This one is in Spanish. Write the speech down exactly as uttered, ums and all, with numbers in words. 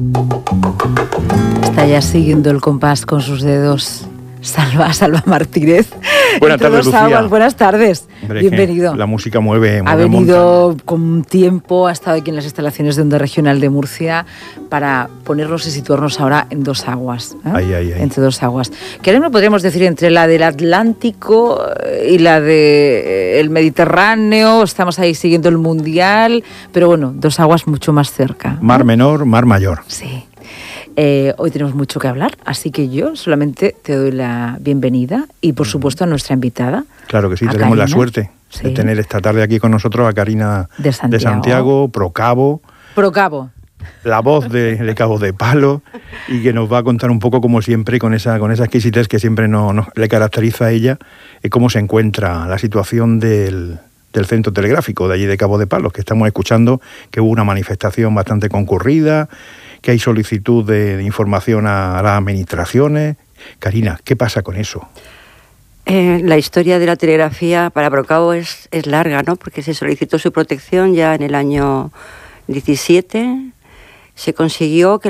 Está ya siguiendo el compás con sus dedos. Salva, Salva Martínez. Buenas tardes, Lucía. Aguas. Buenas tardes. Hombre, bienvenido. La música mueve, mueve Ha venido montaña. con tiempo, ha estado aquí en las instalaciones de Onda Regional de Murcia para ponernos y situarnos ahora en dos aguas. ¿eh? Ahí, ahí, ahí. Entre dos aguas. Que ahora no podríamos decir entre la del Atlántico y la del Mediterráneo. Estamos ahí siguiendo el Mundial, pero bueno, dos aguas mucho más cerca. Mar ¿eh? menor, mar mayor. Sí. Eh, hoy tenemos mucho que hablar, así que yo solamente te doy la bienvenida y por supuesto a nuestra invitada. Claro que sí, a tenemos Karina. la suerte Sí. de tener esta tarde aquí con nosotros a Karina De Santiago, de Santiago Procabo, Procabo. la voz de, de Cabo de Palo, y que nos va a contar un poco, como siempre, con esa, con esa exquisitez que siempre no, no, le caracteriza a ella, eh, cómo se encuentra la situación del, del centro telegráfico de allí de Cabo de Palos, que estamos escuchando que hubo una manifestación bastante concurrida, que hay solicitud de, de información a, a las administraciones. Karina, ¿qué pasa con eso? Eh, la historia de la telegrafía para Procabo es, es larga, ¿no? Porque se solicitó su protección ya en el año diecisiete, se consiguió que